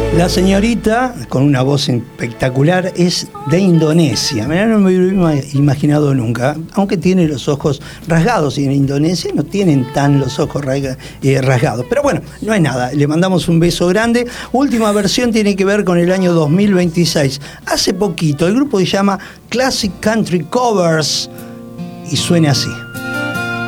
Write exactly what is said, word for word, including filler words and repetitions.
La señorita, con una voz espectacular, es de Indonesia. Mirá, no me hubiera imaginado nunca, aunque tiene los ojos rasgados, y en Indonesia no tienen tan los ojos rasgados. Pero bueno, no es nada, le mandamos un beso grande. Última versión tiene que ver con el año dos mil veintiséis. Hace poquito, el grupo se llama Classic Country Covers y suena así.